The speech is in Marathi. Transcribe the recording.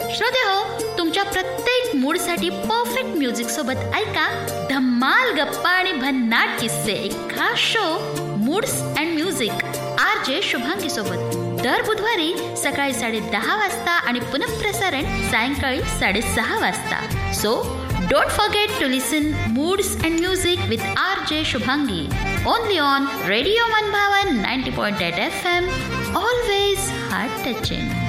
श्रोते तुमच्या प्रत्येक मूडसाठी परफेक्ट म्युझिक सोबत ऐका धम्माल गप्पा आणि भन्नाट किस्से, एक खास show moods and music RJ Shubhangi सोबत दर बुधवारी सकाळी 10:30 वाजता आणि पुनःप्रसारण सायंकाळी 6:30 वाजता. So don't forget to listen moods and music with RJ Shubhangi only on radio मनभावन 90.8 FM. Always heart touching.